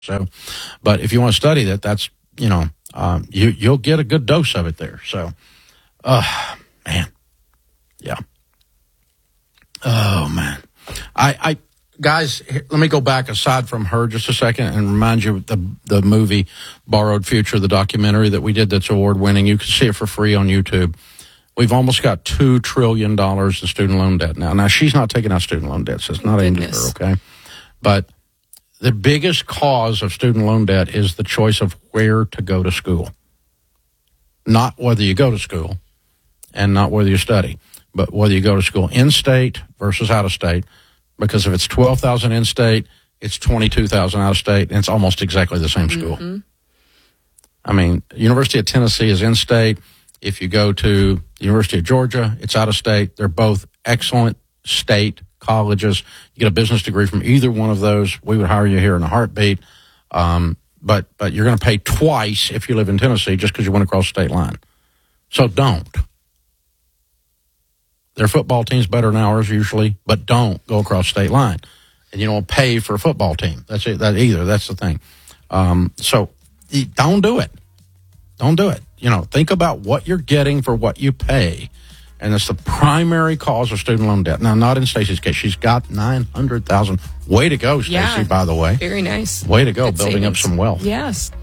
So, but if you want to study that, that's, you'll get a good dose of it there. So, man. Yeah. Oh, man. Guys, let me go back aside from her just a second and remind you of the movie Borrowed Future, the documentary that we did that's award-winning. You can see it for free on YouTube. We've almost got $2 trillion in student loan debt now. Now, she's not taking out student loan debt, so it's not aimed at her, okay? But the biggest cause of student loan debt is the choice of where to go to school. Not whether you go to school and not whether you study, but whether you go to school in-state versus out-of-state. Because if it's $12,000 in-state, it's $22,000 out-of-state, and it's almost exactly the same school. Mm-hmm. I mean, University of Tennessee is in-state. If you go to the University of Georgia, it's out-of-state. They're both excellent state colleges. You get a business degree from either one of those, we would hire you here in a heartbeat. But you're going to pay twice if you live in Tennessee just because you went across the state line. So don't. Their football team's better than ours usually, but don't go across state line. And you don't pay for a football team. That's it. That either. That's the thing. So don't do it. Don't do it. Think about what you're getting for what you pay. And that's the primary cause of student loan debt. Now, not in Stacey's case. She's got $900,000. Way to go, Stacey, by the way. Very nice. Way to go, Good building savings. up some wealth. Yes.